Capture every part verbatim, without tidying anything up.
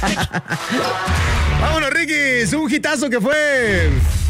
Vámonos, Ricky. Es un hitazo que fue.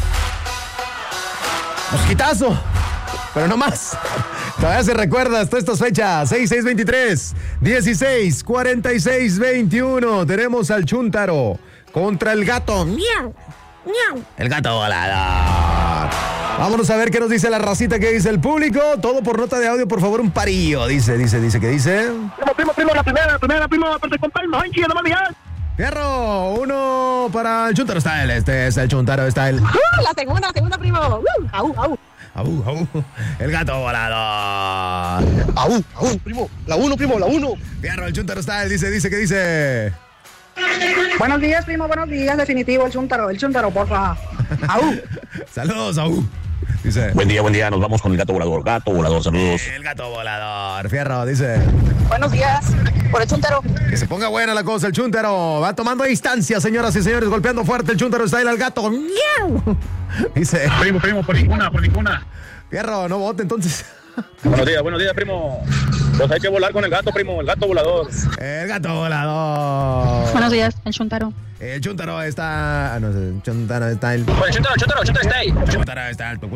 Un hitazo. Pero no más. Todavía se recuerda hasta estas fechas. seis seis veintitrés, dieciséis, cuarenta y seis, veintiuno. Tenemos al Chuntaro contra el gato. Miau, miau. El gato volador. Vámonos a ver qué nos dice la racita, qué dice el público. Todo por nota de audio, por favor, un parillo. Dice, dice, dice, ¿qué dice? Primo, primo, primo, la primera, la primera, primo, aparte con palma, ay, chido, no me digas. Fierro, uno para el Chuntaro Style. Este es el Chuntaro Style. Uh, la segunda, segunda, primo. Uh, au, au. Au, au. El gato volador. Au, au, primo, la uno, primo, la uno. Fierro, el Chuntaro Style. Dice, dice, ¿qué dice? Buenos días, primo, buenos días. Definitivo, el Chuntaro, el Chuntaro, porfa. Au. Saludos, au. Dice. Buen día, buen día, nos vamos con el gato volador. Gato volador, saludos. El gato volador. Fierro, dice. Buenos días, por el Chuntaro. Que se ponga buena la cosa, el Chuntaro. Va tomando distancia, señoras y señores. Golpeando fuerte el Chuntaro Style al gato. ¡Miau! Dice. Primo, primo, por ninguna, por ninguna. Fierro, no vote entonces. Buenos días, buenos días, primo. Pues hay que volar con el gato, primo, el gato volador. El gato volador. Buenos días, el Chuntaro. El Chuntaro está. Ah, no sé, el Chuntaro está el. Bueno, Chuntaro, Chuntaro, Chuntaro está ahí. Chuntaro está el.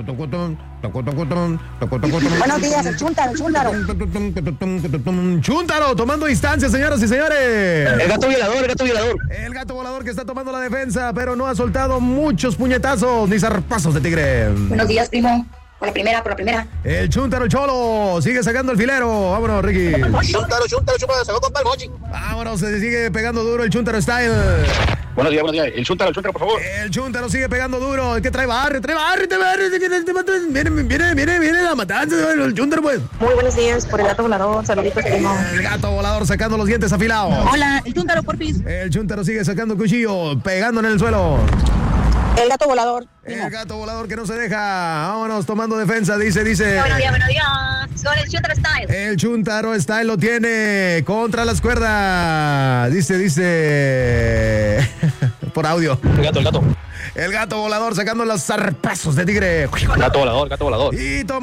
Buenos días, el Chuntaro, el Chuntaro. Chuntaro tomando distancia, señoras y señores. El gato violador, el gato violador. El gato volador que está tomando la defensa, pero no ha soltado muchos puñetazos ni zarpazos de tigre. Buenos días, primo. Por la primera, por la primera. El Chuntaro Cholo sigue sacando el filero. Vámonos, Ricky. Chuntaro, Chuntaro, Chuntaro, se va con palmochi. Vámonos, se sigue pegando duro el Chuntaro Style. Buenos días, buenos días. El Chuntaro, el Chuntaro, por favor. El Chuntaro sigue pegando duro. El que trae barre, trae barre, trae barre. Viene, viene, viene, viene la matanza. El Chuntaro, pues. Muy buenos días, por el gato volador. Saluditos, primo. El gato volador sacando los dientes afilados. Hola, el Chuntaro, porfis. El Chuntaro sigue sacando el cuchillo, pegando en el suelo. El gato volador. El gato volador que no se deja. Vámonos, tomando defensa, dice, dice. Buenos días, buenos días. Con el Chuntaro Style. El Chuntaro Style lo tiene contra las cuerdas. Dice, dice. Por audio. El gato, el gato. El gato volador sacando los zarpazos de tigre. Gato volador, gato volador. Y toma